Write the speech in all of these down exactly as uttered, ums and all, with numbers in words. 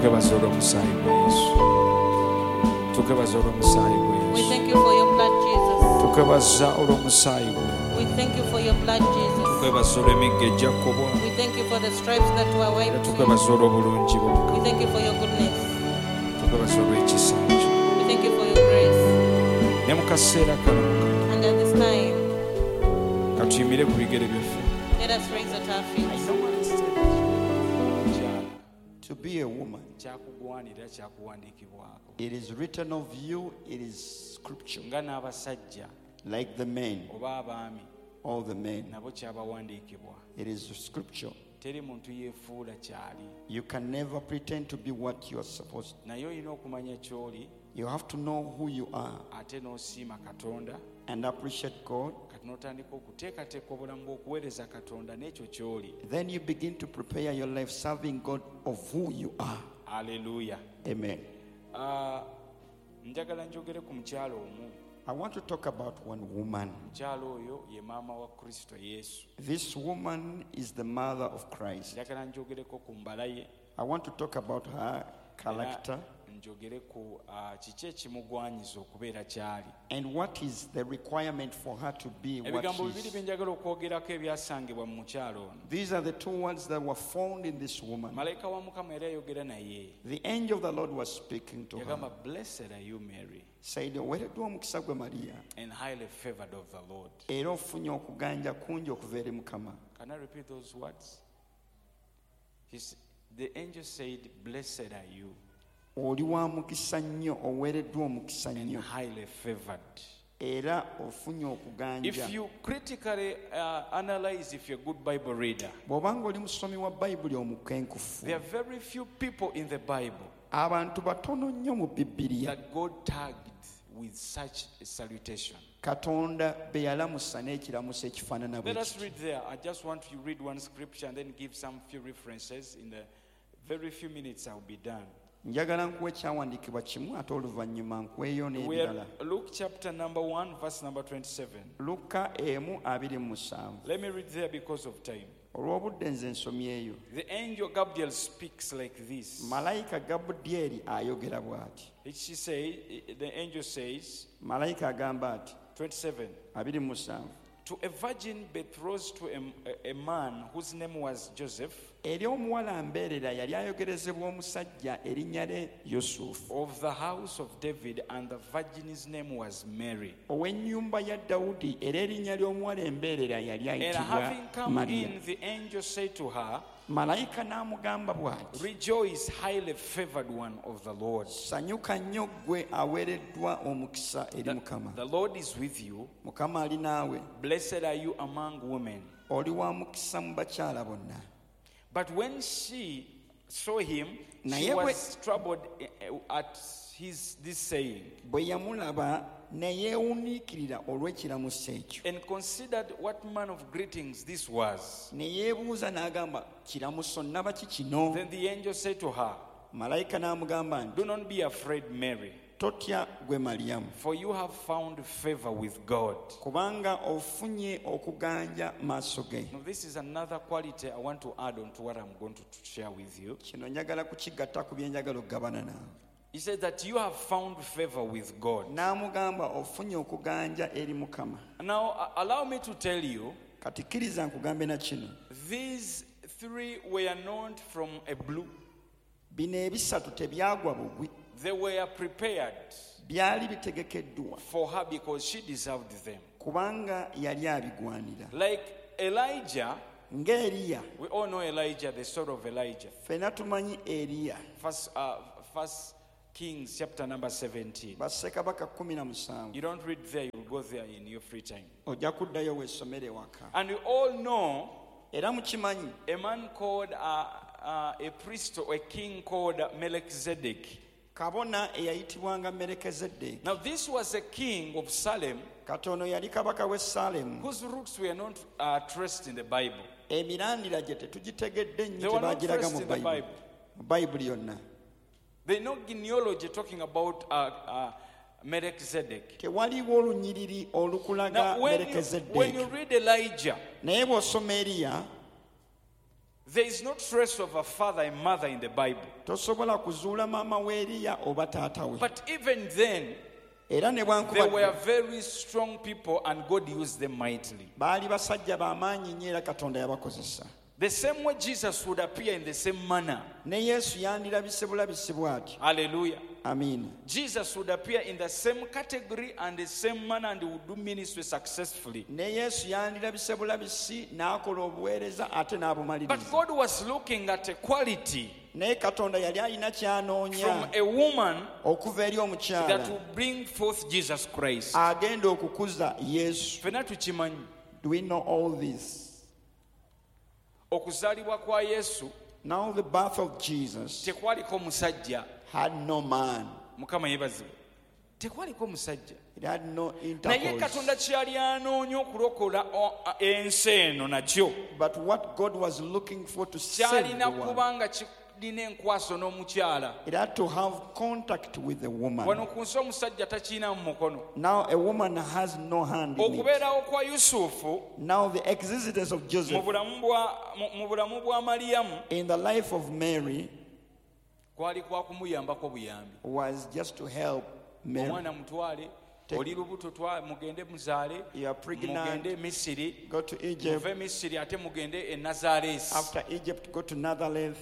Tukwebaza olw'omusaayi gwa Yesu. Tukwebaza olw'omusaayi gwa We Yesu. thank you for your blood, Jesus. Tukwebaza olw'omusaayi gwo. We thank you for your blood, Jesus. Tukwebaza olw'emigga ejjakubwa. We thank you for the stripes that were wiped. Tukwebaza olw'obulungi bwo. We thank you for your goodness. Tukwebaza olw'ekisa kyo. We thank you for your grace. Ne mu kaseera kano And at this time, katuyimire ku bigere byaffe. let us raise at our feet. To be a woman, Kyakugwanira kyakuwandiikibwako. it is written of you, it is scripture. Nga n'abasajja Like the men, oba abaami all the men, nabo kyabawandiikibwa. it is scripture. Teri muntu yeefuula kyali. You can never pretend to be what you are supposed to. Naye olina okumanya ky'oli You have to know who you are ate n'osiima Katonda and appreciate God. kati n'otandika okuteekateeka obulamu bw'okuweereza Katonda n'ekyo ky'oli. Then you begin to prepare your life serving God of who you are. Aleluya. Amen. Ah, njagala njogere ku mukyalo omu. I want to talk about one woman. Mukyalo oyo ye maama wa Kristo Yesu. This woman is the mother of Christ. Njagala njogereko ku mbala ye. I want to talk about her character Era njogere ku ah, kiki ekimugwanyiza okubeera kyali. and what is the requirement for her to be what Ebigambo she bibiri is. bye njagala okwogeraako ebyasangibwa mu mukyalo ono. These are the two words that were found in this woman. Malayika wa Mukama era yayogera naye. The angel of the Lord was speaking to her. Yagamba, blessed are you Mary, Said, "Oweereddwa omukisa gwe Mariya, and highly favored of the Lord." era ofunye okuganja kungi okuva eri Mukama." Can I repeat those words? He's, the angel said, blessed are you, Oli wa mukisa nnyo, oweereddwa omukisa and nnyo, highly favored. era ofunye okuganja. If you critically uh, analyze, if you're a good Bible reader, Bw'obanga oli musomi wa Bayibuli omukenkufu, there are very few people in the Bible abantu batono nnyo mu Bibiliya that God tagged with such a salutation. Katonda be yalamusa n'ekiramuso ekifaanana bwe Let us kityo. read there. I just want to read one scripture and then give some few references. In the very few minutes, I'll be done. Njagala nkuwa ekyawandiikibwa kimu ate oluvannyuma nkuweeyo We are n'ebirala. Luke chapter number one, verse number twenty-seven. Luka emu abiri mu musanvu. Let me read there because of time. Olw'obudde nze nsomyeyo. The angel Gabriel speaks like this. Malayika Gabudyeri ayogera bw'ati. It- She say, the angel says, Malayika agamba ati twenty-seven, abiri mu musanvu. to a virgin betrothed to a, a, a man whose name was Joseph, Eri omuwala mbeerera yali ayogerezebwa omusajja erinnya lye Yusufu, of the house of David, and the virgin's name was Mary. ow'ennyumba ya Dawudi, era erinnya ly'omuwala embeerera yali And ayitibwa having come Mariya. in, the angel said to her, Malayika n'amugamba bw'ati, rejoice, highly favored one of the Lord. sanyuka nnyo ggwe aweereddwa omukisa eri The, Mukama. the Lord is with you. Mukama ali naawe, Blessed are you among women. oli wa mukisa mu bakyala bonna. But when she saw him, she Naye was troubled eh, eh, at his this saying, Bwe yamulaba ne yeewuniikirira olw'ekiramuso ekyo, and considered what manner of greetings this was. ne yeebuuza n'agamba, kiramuso nnaba ki kino? Then the angel said to her, Malayika n'amugamba nti, do not be afraid, Mary, totya gwe Maliyamu, for you have found favor with God. kubanga ofunye okuganja maaso ge. Now, this is another quality I want to add on to what I'm going to share with you. Kino njagala kukigatta ku bye njagala okugabana naawe. He said that you have found favor with God. N'amugamba ofunye okuganja eri Mukama. Now, uh, allow me to tell you, Kati kkiriza nkugambe na kino. these three were not from a blue. Bino ebisatu tebyagwa bugwi, They were prepared byali bitegekeddwa for her because she deserved them. kubanga yali abigwanira. Like Elijah, Nga Eriya, we all know Elijah, the story of Elijah. ffenna tumanyi Eriya, First, uh, First Kings chapter number seventeen. bassekabaka kumi na musanvu. You don't read there, you'll go there in your free time. Ojja kuddayo weesomere waka. And we all know Era mukimanyi a man called, uh, uh, a priest or a king called Melchizedek. kabona eyayitibwanga Merekezeddeeki. Now, this was a king of Salem Katono yali kabaka w'e Saalemu. whose roots were not uh, traced in the Bible. Emirandira gye tetugitegedde They nnyo were not tebagiraga traced mu in the Bayibuli. Bible. Mu Bayibuli yonna. There's no genealogy talking about uh, uh, Melchizedek. Tewaliwo olunyiriri olukulaga Now, when you, when you Merekezeddeeki. read Elijah, Naye bw'osoma Eriya, There is no trace of a father and mother in the Bible. Tosobola kuzuula maama w'Eriya oba taata we. But even then, Era ne they were bwankubadde very strong people and God used them mightily. baali basajja b'amaanyi nnyo era Katonda yabakozesa. The same way Jesus would appear in the same manner. Ne Yesu yandirabise bulabisi bw'atyo. Hallelujah. Amiina. Jesus would appear in the same category and the same manner and would do ministry successfully. Ne Yesu yandirabise bulabisi n'akola obuweereza ate But n'abumaliriza. God was looking at a quality Naye Katonda yali alina from ky'anoonya a woman okuva eri that omukyala will bring forth Jesus Christ. agenda okukuza Yesu. Ffenna tukimanyi Do we know all this? okuzaalibwa kwa Yesu Now the birth of Jesus tekwaliko musajja. had no man. Mukama yeebazibwe. Tekwaliko musajja. It had no Naye Katonda intercourse. kyali anoonya okulokola o- ensi eno nakyo But what God was looking for to save kyalina the world, kuba nga kirina enkwaso n'omukyala. it had to have contact with the woman. Wano ku nsi omusajja takiina mu mukono. Now a woman has no hand in it. Okubeerawo kwa Yusufu Now the existence of mu Joseph bulamu bwa mu- mu bulamu bwa Maliyamu in the life of Mary kwali kwa kumuyambako buyambi. was just to help Mary. Omwana mutwale, oli lubuto twa mugende muzaale, You are pregnant, mugende e Misiri, go to Egypt. muve e Misiri ate mugende e Nazaaleesi. After Egypt, go to Nazareth.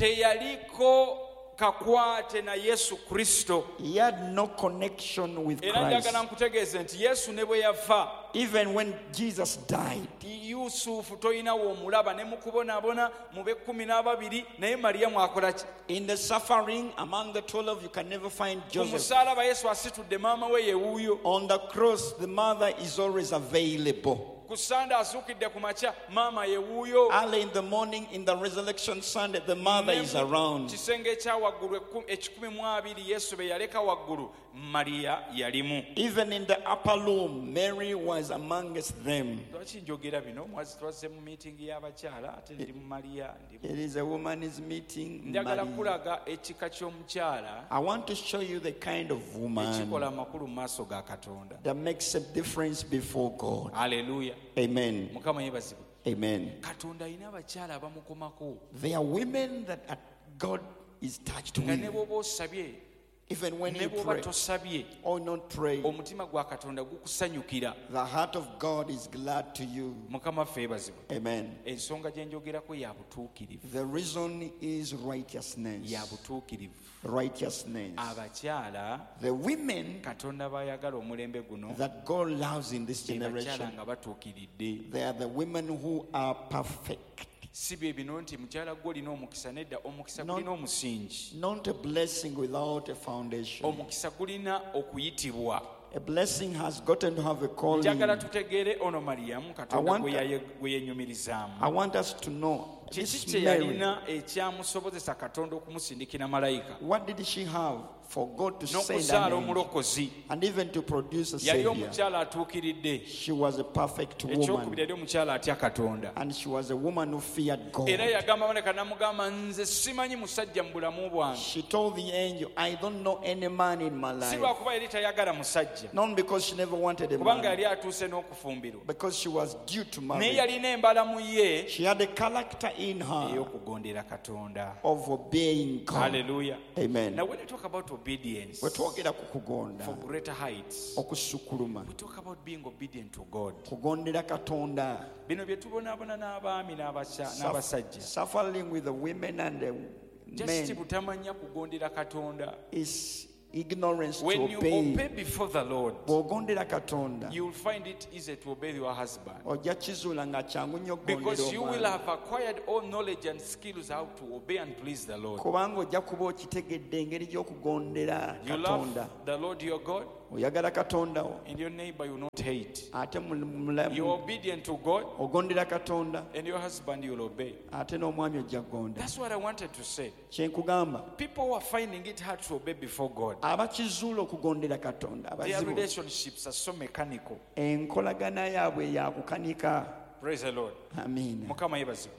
Teyaliko kakwate na Yesu Kristo. He had no connection with Era Christ. njagala nkutegeeze nti Yesu ne bwe yafa, Even when Jesus died, Yusufu toyinawo omulaba ne mu kubonaabona mu b'ekkumi n'ababiri, naye Maliyamu akola ki? in the suffering among the twelve, you can never find Ku Joseph. musaalaba Yesu asitudde maama we ye wuuyo. On the cross, the mother is always available. Ku Sande azuukidde ku makya, maama ye wuuyo. Early in the morning, in the resurrection Sunday, the mother is Ne mu around. kisenge ekya waggulu ekku- ekikumi mu abiri Yesu be yaleka waggulu, Mariya yalimu. Even in the upper room, Mary was amongst them. Lwaki njogera bino? Mwazi twazze mu miitingi y'abakyala ate ndi mu Mariya ndi mu- It is a woman's meeting. njagala Mary. kulaga ekika ky'omukyala I want to show you the kind of woman ekikola amakulu mu maaso ga Katonda. that makes a difference before God. Haleluya. Amen. Mukama yeebazibwe. Amen. Katonda alina abakyala abamukomako There are women that are- God is touched nga ne with. bw'oba osabye Even when ne you bw'oba pray tosabye, or not pray, omutima gwa Katonda gukusanyukira. the heart of God is glad to you. Mukama ffe yeebazibwe. Amen. Ensonga gye njogerako ya butuukirivu. The reason is righteousness. Ya butuukirivu. Righteousness. Abakyala The women Katonda bayagala omulembe guno, that God loves in this be bakyala generation, nga batuukiridde. they are the women who are perfect. Si bye bino nti mukyala gwe olina omukisa, nedda omukisa No. gulina omusingi. Not a blessing without a foundation. Omukisa gulina okuyitibwa. A blessing has gotten to have a calling. Njagala tutegeere ono Maliyamu Katonda want- gwe yaye- gwe yenyumirizaamu. I want us to know Kiki this kye Mary, yalina ekyamusobozesa Katonda okumusindikira malayika what did she have for God to send n'okuzaala an angel omulokozi? and even to produce a Yali savior? omukyala atuukiridde. She was a perfect woman, Ekyokubiri yali omukyala atya Katonda. and she was a woman who feared God. Era yagamba Maleka n'amugamba, nze simanyi musajja mu bulamu bwange. She told the angel, I don't know any man in my Si life. lwakuba yali tayagala musajja, Not because she never wanted a kubanga man, yali atuuse n'okufumbirwa. because she was due to Naye marry. yalina embala mu ye She had a character in her ey'okugondera Katonda. of obeying God. Hallelujah. Amen. Now when we talk about obedience Bwe twogera ku kugonda, for greater heights, okusukuluma, we talk about being obedient to God. kugondera Katonda, Bino bye tubonaabona n'abaami n'abasya- Suff- n'abasajja. suffering with the women and the Just men butamanya kugondera Katonda. is ignorance to When you obey. obey before the Lord, Bw'ogondera Katonda, you will find it easy to obey your husband. ojja kizuula nga kyangu nnyo Because you will okugondera have acquired all knowledge and skills how to obey and please the Lord. kubanga ojja kuba okitegedde engeri gy'okugondera You Katonda. love the Lord your God, Oyagala Katonda wo, and your neighbor you will not hate. ate mu- mulamu You're obedient to God, ogondera Katonda, and your husband you will obey. ate n'omwami ojja kugonda. That's what I wanted to say. Kyenkugamba, People who are finding it hard to obey before God, abakizuula okugondera Katonda, their abazibu, relationships are so mechanical. enkolagana yaabwe yakukanika. Praise the Lord. Amiina. Mukama yeebazibwe.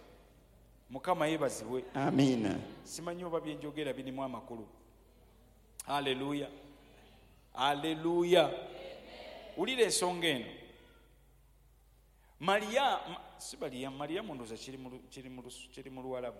Mukama yeebazibwe. Amiina. Simanyi oba bye njogera birimu amakulu. Haleluya. Haleluya. Wulira ensonga eno. Maria ma- si Maria Maria mundoza kiri mu lu- kiri mu lusu- kiri mu Luwarabu.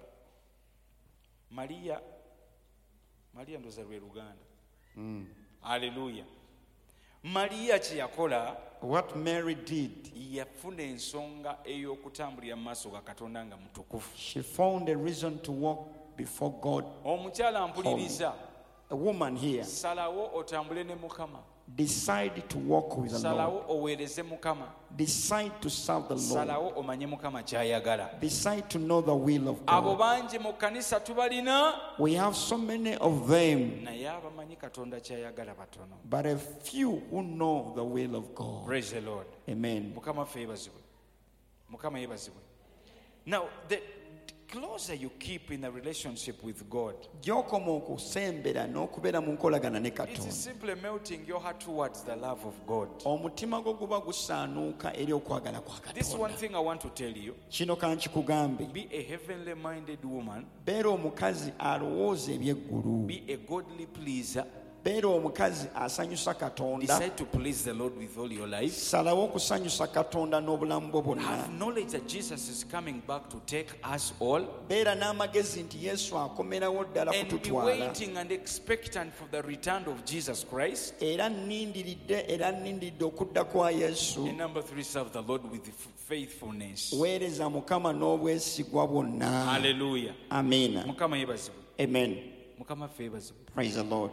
Maria Maria ndoza lwe Luganda. Haleluya. Maria kye yakola What Mary did, yafuna ensonga ey'okutambulira mu maaso ga Katonda nga mutukufu. she found a reason to walk before God. Omukyala mpuliriza, A woman here salawo otambule ne Mukama. decide to walk with the Lord. Salawo oweereze Mukama. Decide to serve the Lord. Salawo omanye Mukama ky'ayagala. Decide to know the will of Abo God. bangi mu kkanisa tubalina, We have so many of them, naye abamanyi Katonda ky'ayagala batono. but a few who know the will of God. Praise the Lord. Amen. Mukama ffe yeebazibwe. Mukama yeebazibwe. Now, the closer you keep in a relationship with God, Gy'okoma okusembera n'okubeera mu nkolagana ne it is Katonda, simply melting your heart towards the love of God. omutima gwo guba gusaanuuka eri okwagala kwa This one Katonda. thing I want to tell you, Kino kankikugambe, be a heavenly minded woman, beera omukazi alowooza eby'eggulu, be a godly pleaser, beera omukazi asanyusa Katonda, decide to please the Lord with all your life. salawo okusanyusa Katonda n'obulamu bwo bwonna, Have knowledge that Jesus is coming back to take us all, beera n'amagezi nti Yesu akomerawo ddala and be kututwala, waiting and expectant for the return of Jesus Christ. era nnindiridde era nnindiridde okudda kwa Yesu. And number three, serve the Lord with f- faithfulness. Weereza Mukama n'obwesigwa bwonna. Hallelujah. Amiina. Mukama yeebazibwe. Amen. Mukama ffe yeebazibwe. Praise the Lord.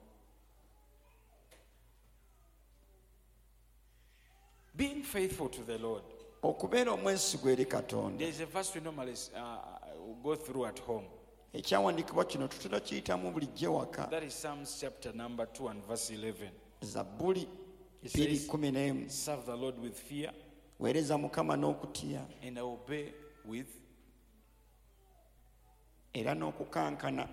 Being faithful to the Lord. Okubeera omwesigwa eri Katonda. There's a verse we normally uh, go through at home. Ekyawandiikibwa kino tutera kiyitamu bulijjo waka. That is Psalms chapter number two and verse eleven. Zabbuli It bbiri says, kumi n'emu. serve the Lord with fear Weereza Mukama n'okutya and obey with era n'okukankana.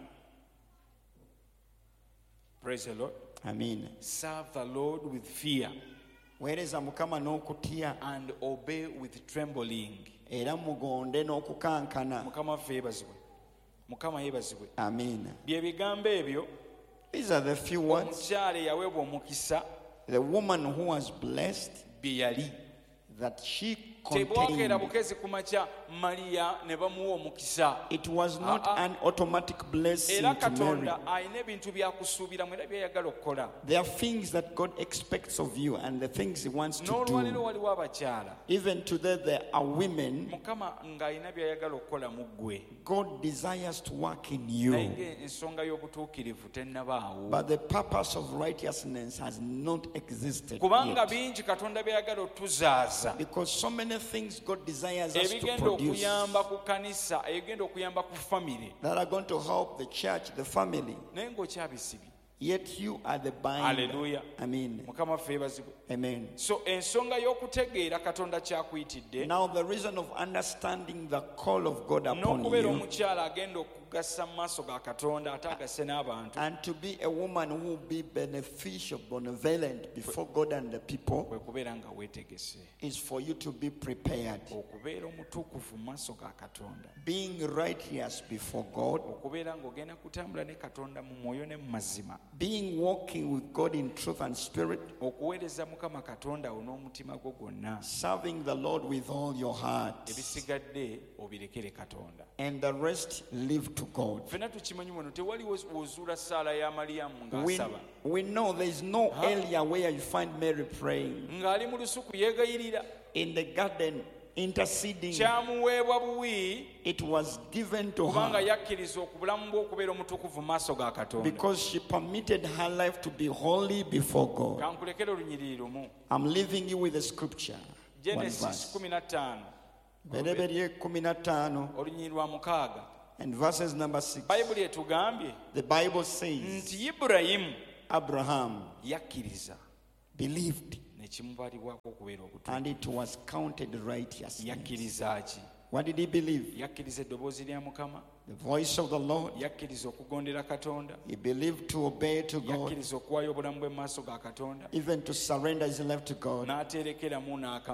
praise the Lord. Amiina. Serve the Lord with fear Weereza Mukama n'okutya and obey with trembling. era mugonde n'okukankana. Mukama ffe yeebazibwe. Mukama yeebazibwe. Amiina. Bye bigambo ebyo These are the few words. omukyala eyaweebwa omukisa The woman who was blessed bye yali. that she Tebwakeera contained. bukezi ku makya Maliya ne bamuwa omukisa. It was not Ah, ah. an automatic blessing Era to Mary. Katonda alina ebintu byakusuubiramu era byayagala okukola. There are things that God expects of you and the things He wants to N'olwaliro do. waliwo abakyala Even today, there are women Mukama ng'alina byayagala okukola mu ggwe. God desires to work in Naye you, ng'ensonga y'obutuukirivu tennabaawo. but the purpose of righteousness has not existed Kubanga yet. bingi Katonda byayagala otuzaaza. Because so many things God desires us to Ebigenda produce okuyamba ku kanisa, ebigenda okuyamba ku famire. that are going to help the church, the family, Naye ng'okyabisibye. yet you are the binder. Hallelujah. Amen. Mukama ffe yeebazibwe. Amen. So ensonga y'okutegeera Katonda kyakuyitidde Now, the reason of understanding the call of God upon n'okubeera you omukyala agenda okugassa mu maaso ga Katonda ate agasse n'abantu and to be a woman who will be beneficial, benevolent before God and the people kwe kubeera nga weetegese, is for you to be prepared. okubeera omutuukuvu mu maaso ga Katonda, Being righteous before God, okubeera ng'ogenda kutambula ne Katonda mu mwoyo ne mu mazima, being walking with God in truth and spirit, okuweereza Mukama Katonda wo n'omutima gwo gwonna, serving the Lord with all your heart, ebisigadde obirekere Katonda. and the rest leave to God. Ffenna tukimanyi wano tewali wozuula ssaala ya Maliyamu We, ng'asaba, we know there is no area where you find Mary praying. ng'ali mu lusuku yeegayirira, In the garden, interceding, kyamuweebwa buwi it was given to kubanga her yakkiriza okubulamu bwe okubeera omutukuvu mu maaso ga Katonda. because she permitted her life to be holy before God. Kankulekere olunyiriri lumu. I'm leaving you with a scripture. One Genesis verse. kumi na ttaano Bereberye kumi na ttaano olunyiriri lwa mukaaga. and verses number six. Bayibuli etugambye The Bible says nti Ibulayimu Abraham yakkiriza believed ne kimubalibwako okubeera obutuufu. and it was counted righteousness. Yakkiriza ki? What did he believe? Yakkiriza eddoboozi lya Mukama, The voice of the Lord. yakkiriza okugondera Katonda, He believed to obey to God, yakkiriza okuwaayo obulamu bwe mu maaso ga Katonda, even to surrender his life to God, n'aterekeramu n'akamu.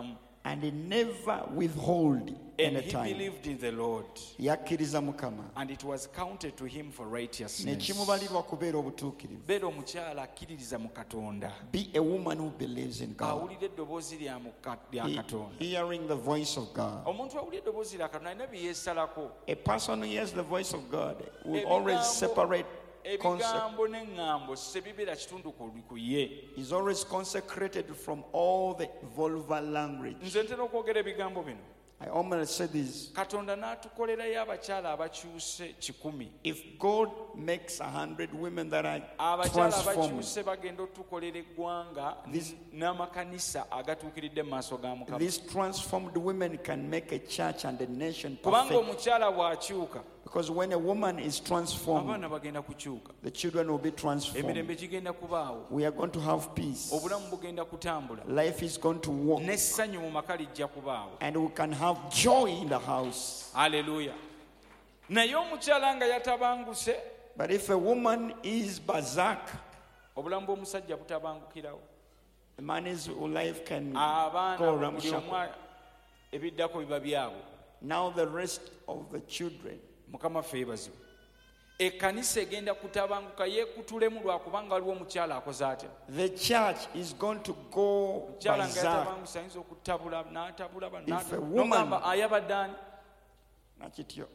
and he never withhold And any he time. believed in the Lord, Yakkiriza Mukama and it was counted to him for ne righteousness. kimubalirwa kubeera obutuukirivu. Beera omukyala akkiririza mu Katonda, Be a woman who believes in God. awulira eddoboozi lya Muka- lya He- Katonda. hearing the voice of God. Omuntu awulira eddoboozi lya Katonda alina bye yeesalako. A person who hears the voice of God will Ebigambo- always separate concept. ebigambo n'eŋŋambo se bibeera kitundu ku ku ye. Is always consecrated from all the vulgar language. Nze ntera okwogera ebigambo bino. I almost say this. Katonda n'atukolerayo abakyala abakyuse kikumi. If God makes a hundred women that are Abakyala transformed, abakyuse bagenda otukolera eggwanga This- n'amakanisa agatuukiridde mu maaso ga Mukama. these transformed women can make a church and a nation Kubanga perfect. omukyala bw'akyuka, Because when a woman is transformed, abaana bagenda kukyuka. the children will be transformed. Emirembe gigenda kubaawo. We are going to have peace. Obulamu bugenda kutambula. Life is going to walk. N'essanyu mu maka lijja kubaawo. And we can have joy in the house. Haleluya. Naye omukyala nga yatabanguse, But if a woman is berserk, obulamu bw'omusajja butabangukirawo. the man's life can Abaana go buli ramshackle. omu ebiddako biba byabwe. Now the rest of the children. Mukama ffe yeebazibwe. Ekkanisa egenda kutabanguka yeekutulemu lwakubanga waliwo omukyala akoze atya. The church is going to go Omukyala nga berserk. yatabanguse ayinza okutabula n'atabula bano, If a n'atabula. woman- N'ogamba ayabadde ani? Nakityo.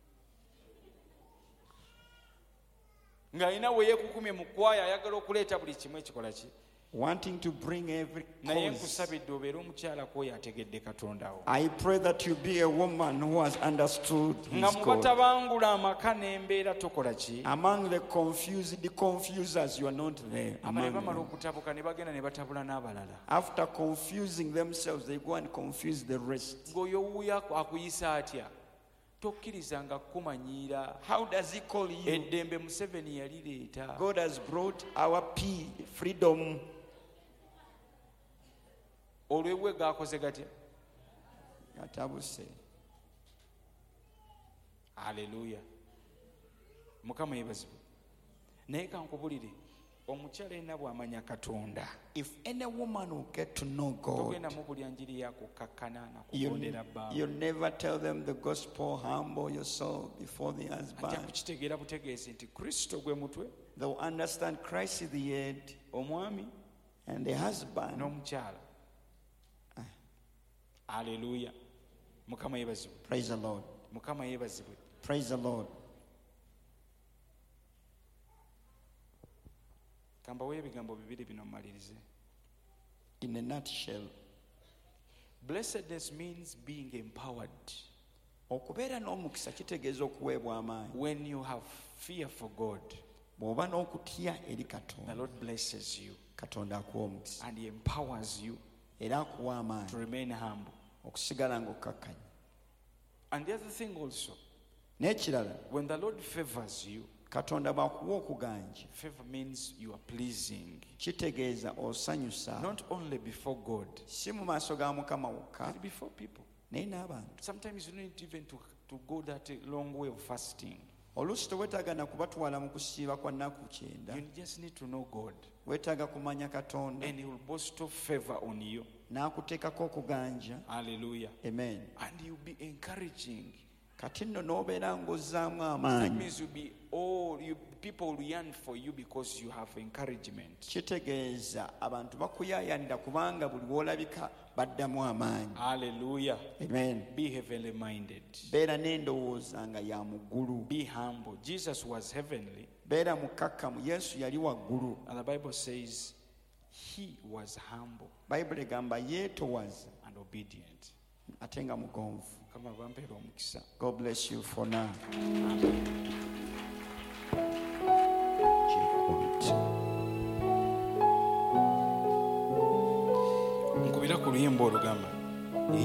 Ng'alina we yeekukumye mu kwaya ayagala okuleeta buli kimu ekikola ki. Wanting to bring every Naye cause. nkusabidde obeere omukyala kwoyo ategedde Katonda wo. I pray that you be a woman who has understood Nga his mu God. batabangula amaka n'embeera tokola ki. Among the confused, the confusers, you are not there. Abale among bamala them. okutabuka ne bagenda ne batabula n'abalala. After confusing themselves, they go and confuse the rest. Ng'oyo wuuyo akuyisa atya? Tokkirizanga kumanyiira. How does he call you? Eddembe Museveni yalireeta. God has brought our peace, freedom. Olwebwe gaakoze gatya? Gatabuse. Haleluya. Mukama yeebazibwe. Naye kankubulire, omukyala yenna bw'amanya Katonda, If any woman will get to know God, togenda mu buli njiri yakukakkana na you, kugondera bbaaba. you never tell them the gospel, humble yourself before the Ajja husband. kukitegeera butegeezi nti Kristo gwe mutwe, They'll understand Christ is the head omwami and the husband. n'omukyala. Haleluya. Mukama yeebazibwe. Praise the Lord. Mukama yeebazibwe. Praise the Lord. Kambawo ebigambo bibiri bino mmalirize. In a nutshell, Blessedness means being empowered. okubeera n'omukisa kitegeeza okuweebwa amaanyi. When you have fear for God, Bw'oba n'okutya eri the Katonda, Lord blesses you Katonda akuwa omukisa and He empowers you era akuwa to amaanyi remain humble. okusigala ng'okkakkanya. And the other thing also, N'ekirala, when the Lord favors you, Katonda bw'akuwa okuganja, favor means you are pleasing, kitegeeza osanyusa not only before God, si mu maaso ga Mukama wokka but before people. naye n'abantu. Sometimes you don't need even to, to go that long way of fasting. Oluusi teweetaaga na kubatwala mu kusiiba kwa nnaku kyenda. You just need to know God, Weetaaga kumanya Katonda and He will bestow favor on you. n'akuteekako okuganja. Hallelujah. Amen. And you'll be encouraging. Kati nno n'obeera ng'ozzaamu That amaanyi, means you'll be all you people will yearn for you because you have encouragement. kitegeeza abantu bakuyaayanira kubanga buli w'olabika baddamu amaanyi. Hallelujah. Amen. Be heavenly minded. Beera n'endowooza nga ya muggulu. Be humble. Jesus was heavenly, Beera mukakkamu. Yesu yali waggulu. and the Bible says He was humble Bayibuli egamba yeetowaza and obedient. ate nga mugonvu. Kama bampeera omukisa. God bless you for now. Nkubira ku luyimba olugamba